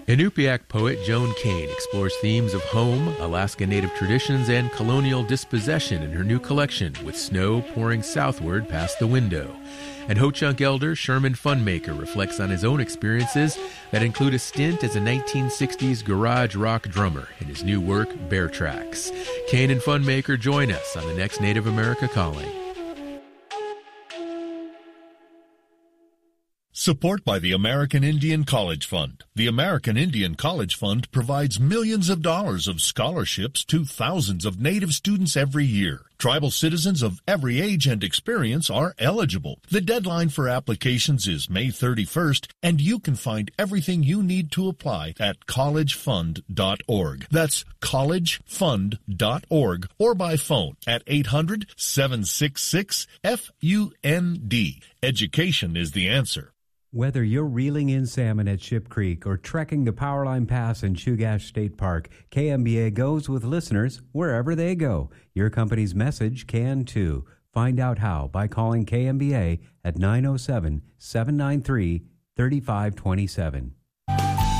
Inupiaq poet Joan Kane explores themes of home, Alaska Native traditions, and colonial dispossession in her new collection, With Snow Pouring Southward Past the Window. And Ho-Chunk elder Sherman Funmaker reflects on his own experiences that include a stint as a 1960s garage rock drummer in his new work, Bear Tracks. Kane and Funmaker join us on the next Native America Calling. Support by the American Indian College Fund. The American Indian College Fund provides millions of dollars of scholarships to thousands of Native students every year. Tribal citizens of every age and experience are eligible. The deadline for applications is May 31st, and you can find everything you need to apply at collegefund.org. That's collegefund.org, or by phone at 800-766-FUND. Education is the answer. Whether you're reeling in salmon at Ship Creek or trekking the Powerline Pass in Chugach State Park, KMBA goes with listeners wherever they go. Your company's message can too. Find out how by calling KMBA at 907-793-3527.